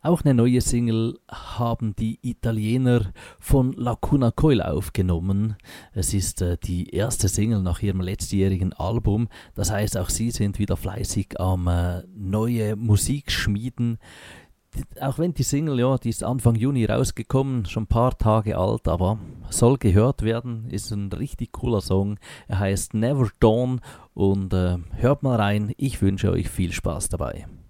Auch eine neue Single haben die Italiener von Lacuna Coil aufgenommen. Es ist die erste Single nach ihrem letztjährigen Album. Das heißt, auch sie sind wieder fleißig am neue Musik schmieden. Auch wenn die Single, ja, die ist Anfang Juni rausgekommen, schon ein paar Tage alt, aber soll gehört werden, ist ein richtig cooler Song. Er heißt Never Dawn und hört mal rein, ich wünsche euch viel Spaß dabei.